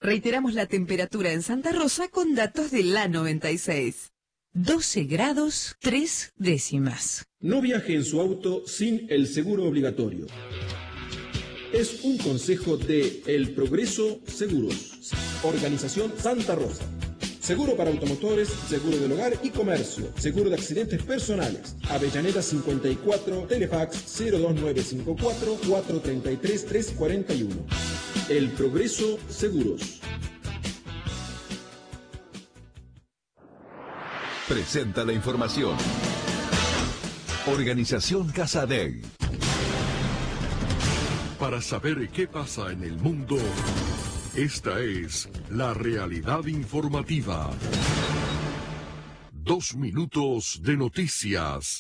Reiteramos la temperatura en Santa Rosa con datos de la 96. 12 grados 3 décimas. No viaje en su auto sin el seguro obligatorio. Es un consejo de El Progreso Seguros, Organización Santa Rosa. Seguro para automotores, seguro del hogar y comercio, seguro de accidentes personales. Avellaneda 54, Telefax 02954 433 341. El Progreso Seguros. Presenta la información. Organización Casadei. Para saber qué pasa en el mundo, esta es la realidad informativa. 2 minutos de noticias.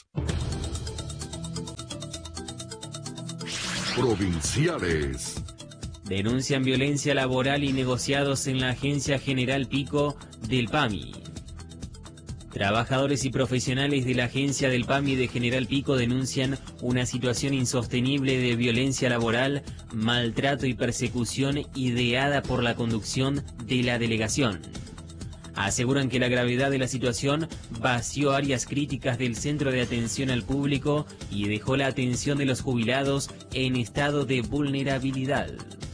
Provinciales. Denuncian violencia laboral y negociados en la Agencia General Pico del PAMI. Trabajadores y profesionales de la agencia del PAMI de General Pico denuncian una situación insostenible de violencia laboral, maltrato y persecución ideada por la conducción de la delegación. Aseguran que la gravedad de la situación vació áreas críticas del centro de atención al público y dejó la atención de los jubilados en estado de vulnerabilidad.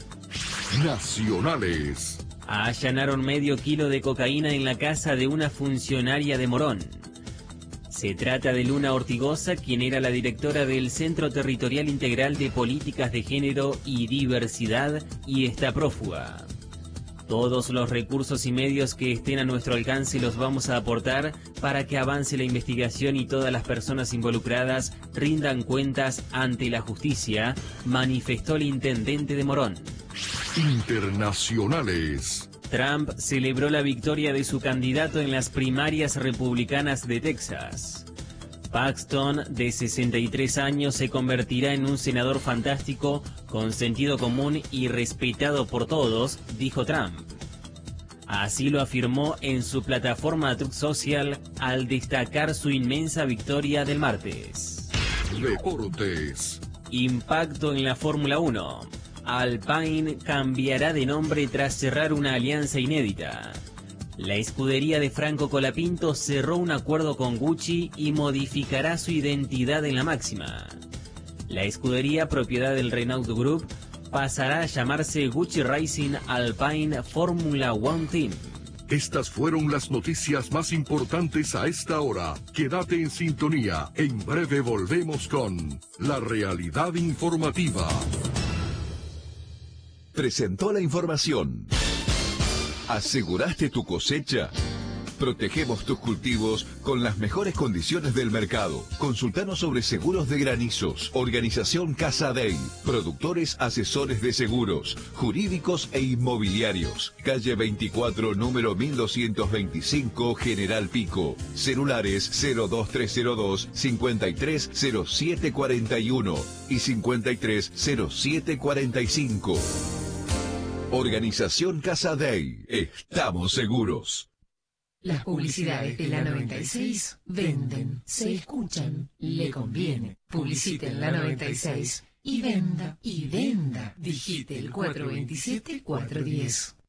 Nacionales. Allanaron medio kilo de cocaína en la casa de una funcionaria de Morón. Se trata de Luna Ortigosa, quien era la directora del Centro Territorial Integral de Políticas de Género y Diversidad y está prófuga. Todos los recursos y medios que estén a nuestro alcance los vamos a aportar para que avance la investigación y todas las personas involucradas rindan cuentas ante la justicia, manifestó el intendente de Morón. Internacionales. Trump celebró la victoria de su candidato en las primarias republicanas de Texas. Paxton, de 63 años, se convertirá en un senador fantástico, con sentido común y respetado por todos, dijo Trump. Así lo afirmó en su plataforma Truth Social al destacar su inmensa victoria del martes. Deportes. Impacto en la Fórmula 1. Alpine cambiará de nombre tras cerrar una alianza inédita. La escudería de Franco Colapinto cerró un acuerdo con Gucci y modificará su identidad en la máxima. La escudería, propiedad del Renault Group, pasará a llamarse Gucci Racing Alpine Formula One Team. Estas fueron las noticias más importantes a esta hora. Quédate en sintonía. En breve volvemos con la realidad informativa. Presentó la información. ¿Aseguraste tu cosecha? Protegemos tus cultivos con las mejores condiciones del mercado. Consultanos sobre seguros de granizos. Organización Casadei. Productores asesores de seguros, jurídicos e inmobiliarios. Calle 24, número 1225, General Pico. Celulares 02302 530741 y 530745. Organización Casadei. Estamos seguros. Las publicidades de la 96 venden, se escuchan, le conviene. Publicite en la 96 y venda, y venda. Digite el 427-410.